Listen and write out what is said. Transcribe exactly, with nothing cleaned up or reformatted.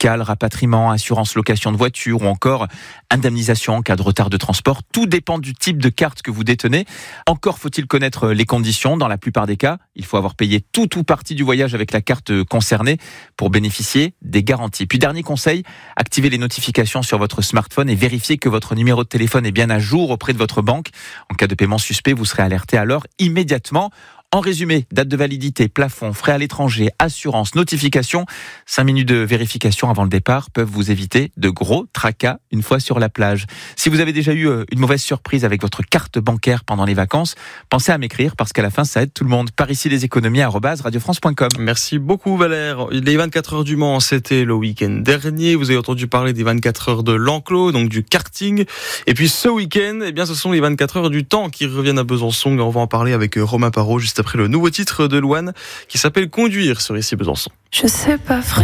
médicale, rapatriement, assurance location de voiture ou encore indemnisation en cas de retard de transport. Tout dépend du type de carte que vous détenez. Encore faut-il connaître les conditions. Dans la plupart des cas, il faut avoir payé tout ou partie du voyage avec la carte concernée pour bénéficier des garanties. Puis dernier conseil, activez les notifications sur votre smartphone et vérifiez que votre numéro de téléphone est bien à jour auprès de votre banque. En cas de paiement suspect, vous serez alerté alors immédiatement. En résumé, date de validité, plafond, frais à l'étranger, assurance, notification. Cinq minutes de vérification avant le départ peuvent vous éviter de gros tracas une fois sur la plage. Si vous avez déjà eu une mauvaise surprise avec votre carte bancaire pendant les vacances, pensez à m'écrire parce qu'à la fin, ça aide tout le monde. Par ici, les économies, arobase radio france point com. Merci beaucoup Valère. Les vingt-quatre heures du Mans, c'était le week-end dernier. Vous avez entendu parler des vingt-quatre heures de l'enclos, donc du karting. Et puis ce week-end, eh bien, ce sont les vingt-quatre heures du temps qui reviennent à Besançon. On va en parler avec Romain Parot juste après le nouveau titre de Louane qui s'appelle Conduire sur ici Besançon. Je sais pas, frère.